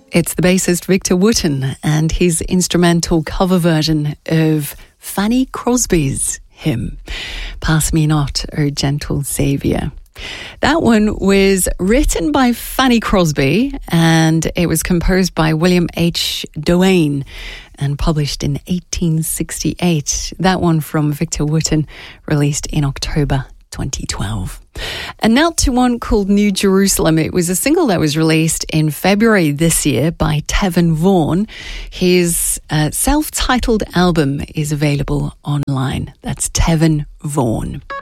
It's the bassist Victor Wooten and his instrumental cover version of Fanny Crosby's hymn, Pass Me Not, O Gentle Saviour. That one was written by Fanny Crosby and it was composed by William H. Doane and published in 1868. That one from Victor Wooten, released in October 2012. And now to one called New Jerusalem. It was a single that was released in February this year by Tevin Vaughan. His self-titled album is available online. That's Tevin Vaughan.